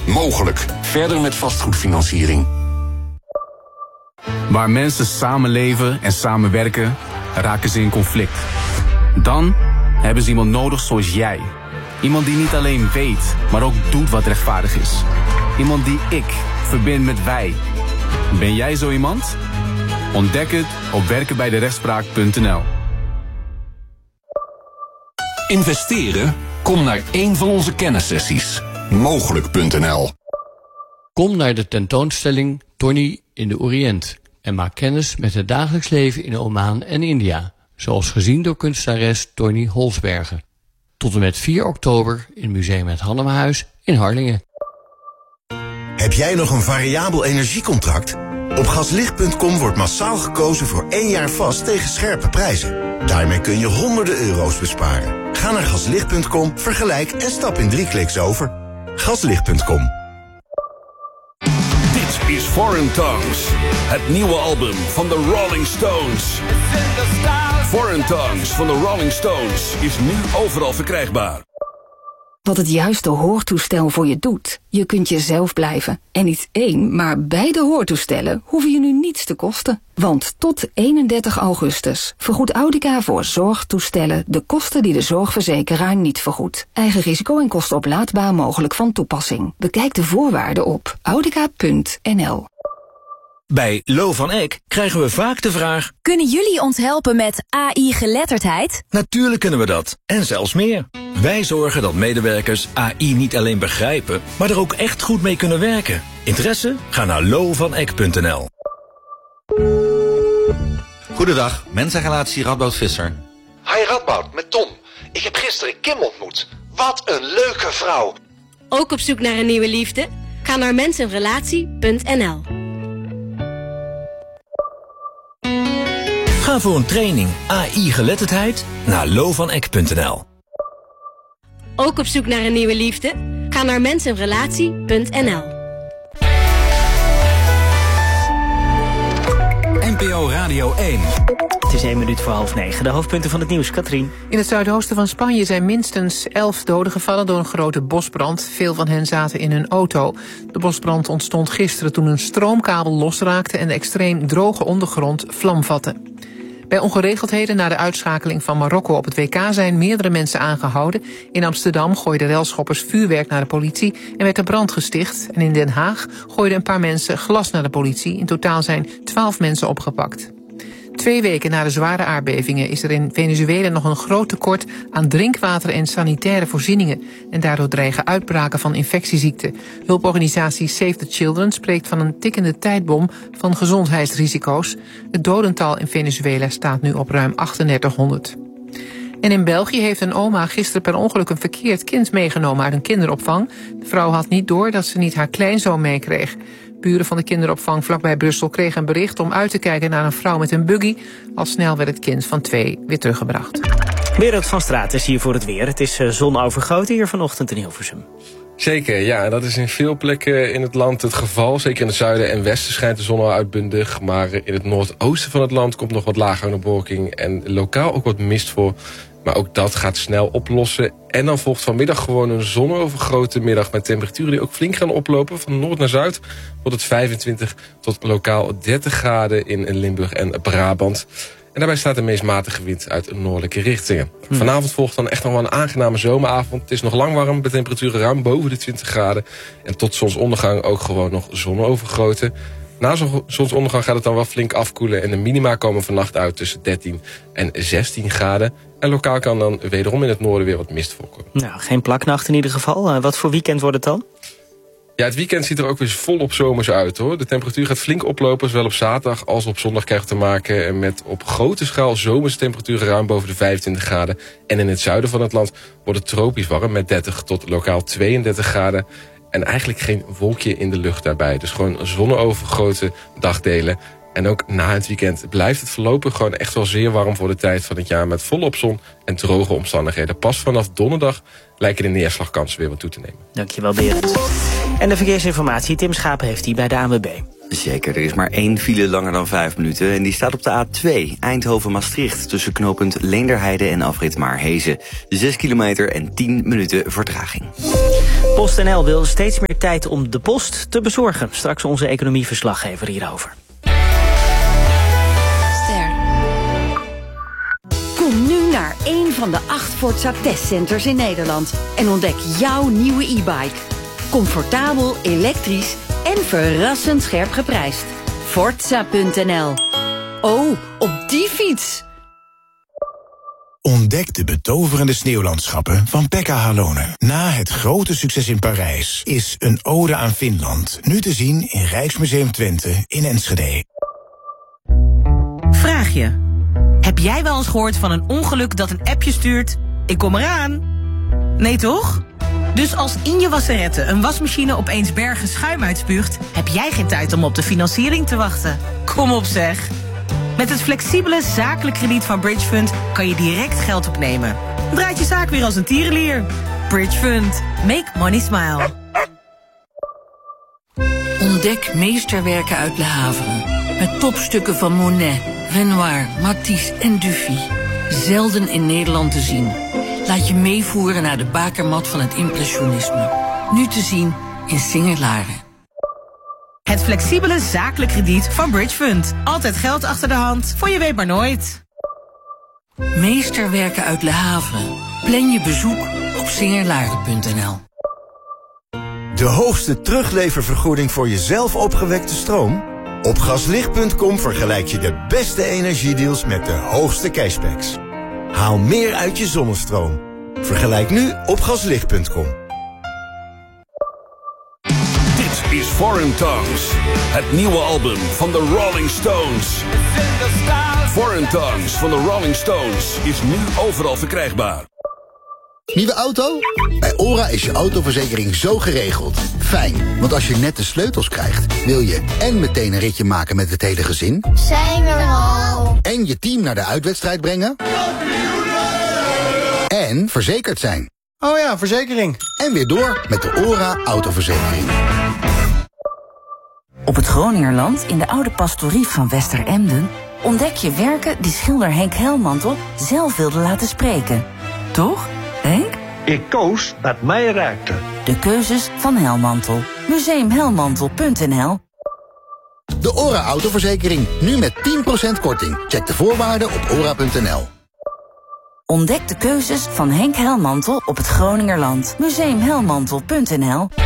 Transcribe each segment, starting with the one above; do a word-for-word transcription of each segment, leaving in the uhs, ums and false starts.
Mogelijk. Verder met vastgoedfinanciering. Waar mensen samenleven en samenwerken, raken ze in conflict. Dan hebben ze iemand nodig zoals jij. Iemand die niet alleen weet, maar ook doet wat rechtvaardig is. Iemand die ik verbind met wij. Ben jij zo iemand? Ontdek het op werken bij de rechtspraak punt n l. Investeren? Kom naar één van onze kennissessies. Mogelijk punt n l. Kom naar de tentoonstelling Tony in de Oriënt en maak kennis met het dagelijks leven in Oman en India, zoals gezien door kunstenares Tony Holsbergen. Tot en met vier oktober in Museum Het Hannemahuis in Harlingen. Heb jij nog een variabel energiecontract? Op gaslicht punt com wordt massaal gekozen voor één jaar vast tegen scherpe prijzen. Daarmee kun je honderden euro's besparen. Ga naar gaslicht punt com, vergelijk en stap in drie kliks over. gaslicht punt com. Dit is Foreign Tongues, het nieuwe album van de Rolling Stones. Foreign Tongues van de Rolling Stones is nu overal verkrijgbaar. Wat het juiste hoortoestel voor je doet. Je kunt jezelf blijven. En niet één, maar beide hoortoestellen hoeven je nu niets te kosten. Want tot eenendertig augustus vergoedt Audica voor zorgtoestellen de kosten die de zorgverzekeraar niet vergoedt. Eigen risico en kosten oplaadbaar mogelijk van toepassing. Bekijk de voorwaarden op audica punt n l. Bij Lo van Eck krijgen we vaak de vraag: kunnen jullie ons helpen met A I-geletterdheid? Natuurlijk kunnen we dat, en zelfs meer. Wij zorgen dat medewerkers A I niet alleen begrijpen, maar er ook echt goed mee kunnen werken. Interesse? Ga naar lo van eck punt n l. Goedendag, mensenrelatie Radboud Visser. Hi Radboud, met Tom. Ik heb gisteren Kim ontmoet. Wat een leuke vrouw. Ook op zoek naar een nieuwe liefde? Ga naar mensenrelatie punt n l. Ga voor een training A I-geletterdheid naar lo van eck punt n l. Ook op zoek naar een nieuwe liefde? Ga naar mensenrelatie punt n l. N P O Radio één. Het is één minuut voor half negen. De hoofdpunten van het nieuws. Katrien. In het zuidoosten van Spanje zijn minstens elf doden gevallen door een grote bosbrand. Veel van hen zaten in hun auto. De bosbrand ontstond gisteren toen een stroomkabel losraakte en de extreem droge ondergrond vlam vatte. Bij ongeregeldheden na de uitschakeling van Marokko op het W K zijn meerdere mensen aangehouden. In Amsterdam gooiden relschoppers vuurwerk naar de politie en werd er brand gesticht. En in Den Haag gooiden een paar mensen glas naar de politie. In totaal zijn twaalf mensen opgepakt. Twee weken na de zware aardbevingen is er in Venezuela nog een groot tekort aan drinkwater en sanitaire voorzieningen. En daardoor dreigen uitbraken van infectieziekten. Hulporganisatie Save the Children spreekt van een tikkende tijdbom van gezondheidsrisico's. Het dodental in Venezuela staat nu op ruim achtendertighonderd. En in België heeft een oma gisteren per ongeluk een verkeerd kind meegenomen uit een kinderopvang. De vrouw had niet door dat ze niet haar kleinzoon meekreeg. Buren van de kinderopvang vlakbij Brussel kregen een bericht om uit te kijken naar een vrouw met een buggy. Al snel werd het kind van twee weer teruggebracht. Berend van Straat is hier voor het weer. Het is zonovergoten hier vanochtend in Hilversum. Zeker, ja. En dat is in veel plekken in het land het geval. Zeker in het zuiden en westen schijnt de zon al uitbundig. Maar in het noordoosten van het land komt nog wat laaghangende bewolking. En lokaal ook wat mist voor. Maar ook dat gaat snel oplossen. En dan volgt vanmiddag gewoon een zonovergrote middag met temperaturen die ook flink gaan oplopen. Van noord naar zuid wordt het vijfentwintig tot lokaal dertig graden in Limburg en Brabant. En daarbij staat de meest matige wind uit noordelijke richtingen. Hm. Vanavond volgt dan echt nog wel een aangename zomeravond. Het is nog lang warm, met temperaturen ruim boven de twintig graden. En tot zonsondergang ook gewoon nog zonovergrote. Na zonsondergang gaat het dan wel flink afkoelen. En de minima komen vannacht uit tussen dertien en zestien graden. En lokaal kan dan wederom in het noorden weer wat mist voorkomen. Nou, geen plaknacht in ieder geval. Uh, wat voor weekend wordt het dan? Ja, het weekend ziet er ook weer volop zomers uit, hoor. De temperatuur gaat flink oplopen, zowel op zaterdag als op zondag krijgt te maken met op grote schaal zomerse temperaturen ruim boven de vijfentwintig graden. En in het zuiden van het land wordt het tropisch warm met dertig tot lokaal tweeëndertig graden. En eigenlijk geen wolkje in de lucht daarbij. Dus gewoon zonneovergrote dagdelen. En ook na het weekend blijft het voorlopig gewoon echt wel zeer warm voor de tijd van het jaar. Met volop zon en droge omstandigheden. Pas vanaf donderdag lijken de neerslagkansen weer wat toe te nemen. Dankjewel, Berend. En de verkeersinformatie, Tim Schapen heeft die bij de A N W B. Zeker, er is maar één file langer dan vijf minuten. En die staat op de A twee, Eindhoven-Maastricht. Tussen knooppunt Leenderheide en afrit Maarhezen. Zes kilometer en tien minuten vertraging. PostNL wil steeds meer tijd om de post te bezorgen. Straks onze economieverslaggever hierover. Ster. Kom nu naar één van de acht Forza testcenters in Nederland en ontdek jouw nieuwe e-bike. Comfortabel, elektrisch en verrassend scherp geprijsd. Forza punt n l. Oh, op die fiets! Ontdek de betoverende sneeuwlandschappen van Pekka Halonen. Na het grote succes in Parijs is Een ode aan Finland nu te zien in Rijksmuseum Twente in Enschede. Vraag je. Heb jij wel eens gehoord van een ongeluk dat een appje stuurt? Ik kom eraan. Nee toch? Dus als in je wasserette een wasmachine opeens bergen schuim uitspuugt, heb jij geen tijd om op de financiering te wachten. Kom op zeg. Met het flexibele zakelijk krediet van Bridgefund kan je direct geld opnemen. Draait je zaak weer als een tierenlier. Bridgefund. Make money smile. Ontdek meesterwerken uit Le Havre. Met topstukken van Monet, Renoir, Matisse en Dufy. Zelden in Nederland te zien. Laat je meevoeren naar de bakermat van het impressionisme. Nu te zien in Singer-Laren. Het flexibele zakelijk krediet van Bridgefund. Altijd geld achter de hand, voor je weet maar nooit. Meesterwerken uit Le Havre. Plan je bezoek op singerlaren punt n l. De hoogste terugleververgoeding voor je zelf opgewekte stroom? Op gaslicht punt com vergelijk je de beste energiedeals met de hoogste cashbacks. Haal meer uit je zonnestroom. Vergelijk nu op gaslicht punt com. Dit is Foreign Tongues, het nieuwe album van de Rolling Stones. Foreign Tongues van de Rolling Stones is nu overal verkrijgbaar. Nieuwe auto? Bij ORA is je autoverzekering zo geregeld. Fijn, want als je net de sleutels krijgt, wil je en meteen een ritje maken met het hele gezin. Zijn we er al? En je team naar de uitwedstrijd brengen. En verzekerd zijn. Oh ja, verzekering. En weer door met de ORA autoverzekering. Op het Groningerland, in de oude pastorie van Westeremden, ontdek je werken die schilder Henk Helmantel zelf wilde laten spreken. Toch, Henk? Ik koos wat mij raakte. De keuzes van Helmantel. museum helmantel punt n l. De ORA autoverzekering, nu met tien procent korting. Check de voorwaarden op ora punt n l. Ontdek de keuzes van Henk Helmantel op het Groningerland. museum helmantel punt n l.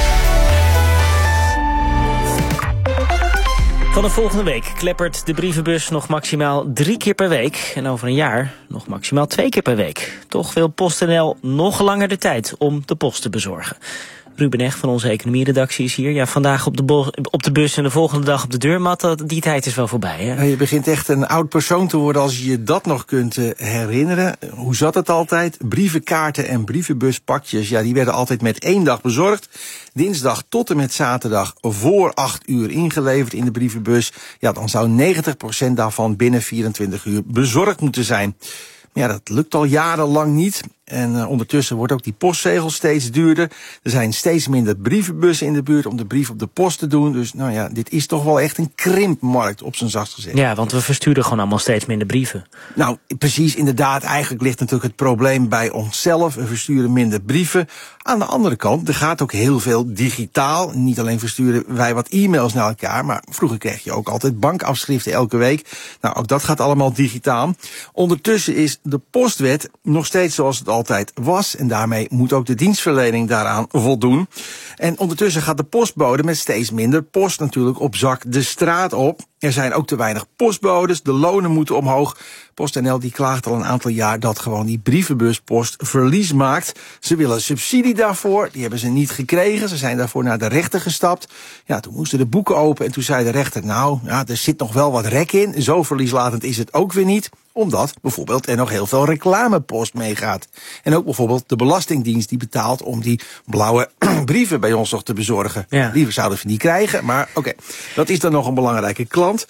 Vanaf volgende week kleppert de brievenbus nog maximaal drie keer per week. En over een jaar nog maximaal twee keer per week. Toch wil PostNL nog langer de tijd om de post te bezorgen. Ruben Echt van onze economieredactie is hier. Ja, vandaag op de, bo- op de bus en de volgende dag op de deurmat. Die tijd is wel voorbij, hè? Je begint echt een oud persoon te worden als je je dat nog kunt herinneren. Hoe zat het altijd? Brievenkaarten en brievenbuspakjes, ja, die werden altijd met één dag bezorgd. Dinsdag tot en met zaterdag voor acht uur ingeleverd in de brievenbus. Ja, dan zou negentig procent daarvan binnen vierentwintig uur bezorgd moeten zijn. Ja, dat lukt al jarenlang niet. En uh, ondertussen wordt ook die postzegel steeds duurder. Er zijn steeds minder brievenbussen in de buurt om de brief op de post te doen. Dus nou ja, dit is toch wel echt een krimpmarkt, op zijn zachtst gezegd. Ja, want we versturen gewoon allemaal steeds minder brieven. Nou, precies, inderdaad. Eigenlijk ligt natuurlijk het probleem bij onszelf. We versturen minder brieven. Aan de andere kant, er gaat ook heel veel digitaal. Niet alleen versturen wij wat e-mails naar elkaar, maar vroeger kreeg je ook altijd bankafschriften elke week. Nou, ook dat gaat allemaal digitaal. Ondertussen is de postwet nog steeds zoals het altijd was. En daarmee moet ook de dienstverlening daaraan voldoen. En ondertussen gaat de postbode met steeds minder post natuurlijk op zak de straat op. Er zijn ook te weinig postbodes, de lonen moeten omhoog. PostNL die klaagt al een aantal jaar dat gewoon die brievenbuspost verlies maakt. Ze willen subsidie daarvoor, die hebben ze niet gekregen. Ze zijn daarvoor naar de rechter gestapt. Ja, toen moesten de boeken open en toen zei de rechter, nou, ja, er zit nog wel wat rek in. Zo verlieslatend is het ook weer niet. Omdat bijvoorbeeld er nog heel veel reclamepost meegaat. En ook bijvoorbeeld de Belastingdienst die betaalt om die blauwe brieven bij ons nog te bezorgen. Ja. Liever zouden we die krijgen, maar oké, okay, dat is dan nog een belangrijke klant.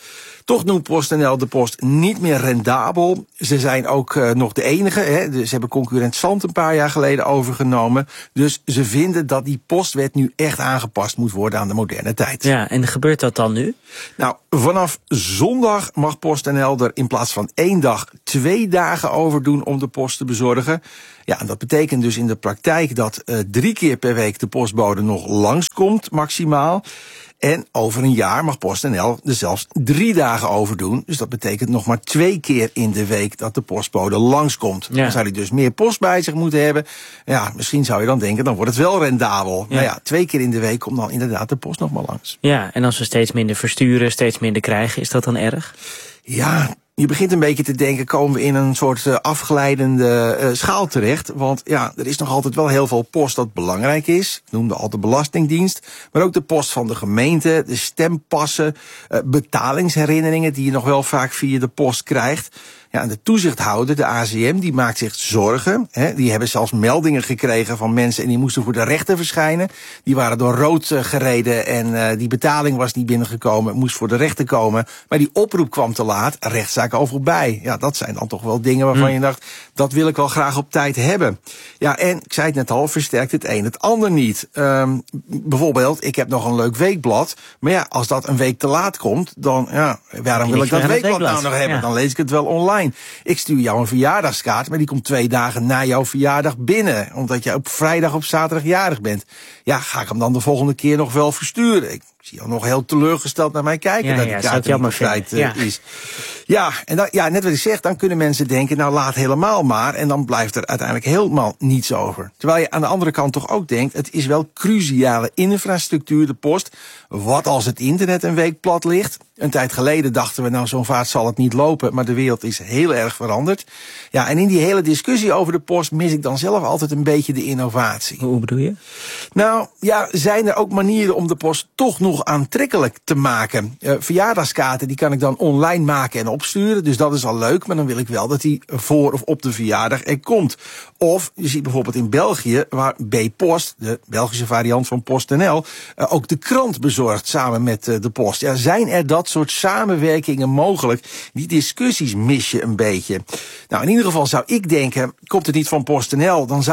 Toch noemt PostNL de post niet meer rendabel. Ze zijn ook uh, nog de enige. Hè. Ze hebben concurrent Sant een paar jaar geleden overgenomen. Dus ze vinden dat die postwet nu echt aangepast moet worden aan de moderne tijd. Ja, en gebeurt dat dan nu? Nou, vanaf zondag mag PostNL er in plaats van één dag twee dagen over doen om de post te bezorgen. Ja, en dat betekent dus in de praktijk dat uh, drie keer per week de postbode nog langskomt, maximaal. En over een jaar mag PostNL er zelfs drie dagen over doen. Dus dat betekent nog maar twee keer in de week dat de postbode langskomt. Ja. Dan zou hij dus meer post bij zich moeten hebben. Ja, misschien zou je dan denken, dan wordt het wel rendabel. Ja. Nou ja, twee keer in de week komt dan inderdaad de post nog maar langs. Ja, en als we steeds minder versturen, steeds minder krijgen, is dat dan erg? Ja, je begint een beetje te denken, komen we in een soort uh, afglijdende uh, schaal terecht. Want ja, er is nog altijd wel heel veel post dat belangrijk is. Ik noemde al de Belastingdienst. Maar ook de post van de gemeente, de stempassen, uh, betalingsherinneringen die je nog wel vaak via de post krijgt. Ja, en de toezichthouder, de A C M, die maakt zich zorgen. Hè. Die hebben zelfs meldingen gekregen van mensen en die moesten voor de rechter verschijnen. Die waren door rood uh, gereden en uh, die betaling was niet binnengekomen, moest voor de rechter komen. Maar die oproep kwam te laat, rechtszaak al voorbij. Ja, dat zijn dan toch wel dingen waarvan hmm. je dacht, dat wil ik wel graag op tijd hebben. Ja, en ik zei het net al, versterkt het een het ander niet. Um, bijvoorbeeld, ik heb nog een leuk weekblad. Maar ja, als dat een week te laat komt, dan, ja, waarom wil ik dat weekblad, weekblad nou nog hebben? Ja. Dan lees ik het wel online. Ik stuur jou een verjaardagskaart, maar die komt twee dagen na jouw verjaardag binnen. Omdat jij op vrijdag of zaterdag jarig bent. Ja, ga ik hem dan de volgende keer nog wel versturen? Ik zie jou nog heel teleurgesteld naar mij kijken ja, dat ja, die kaart niet op tijd uh, ja. is. Ja, en dan, ja, net wat ik zeg, dan kunnen mensen denken, nou laat helemaal maar. En dan blijft er uiteindelijk helemaal niets over. Terwijl je aan de andere kant toch ook denkt, het is wel cruciale infrastructuur, de post. Wat als het internet een week plat ligt? Een tijd geleden dachten we, nou zo'n vaart zal het niet lopen, maar de wereld is heel erg veranderd. Ja, en in die hele discussie over de post mis ik dan zelf altijd een beetje de innovatie. Hoe bedoel je? Nou, ja, zijn er ook manieren om de post toch nog aantrekkelijk te maken? Uh, verjaardagskaarten, die kan ik dan online maken en opsturen, dus dat is al leuk, maar dan wil ik wel dat die voor of op de verjaardag er komt. Of, je ziet bijvoorbeeld in België, waar B-Post, de Belgische variant van PostNL, uh, ook de krant bezorgt samen met uh, de post. Ja, zijn er dat soort samenwerkingen mogelijk? Die discussies mis je een beetje. Nou, in ieder geval zou ik denken, komt het niet van PostNL, dan zou